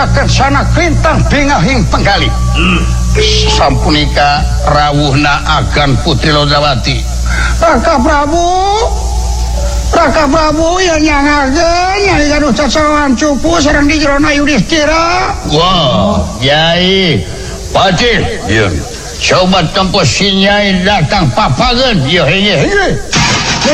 akan sana kelintang bingahing penggali. Sampunika rawuhna akan Putri Lodawati. Raka Prabu yang nyangagen nyai gaduh cacawan cupu sareng di jerona Yudhistira. Wah, Yai Pati, coba tempo si Nyai datang papageun, ieu heuh.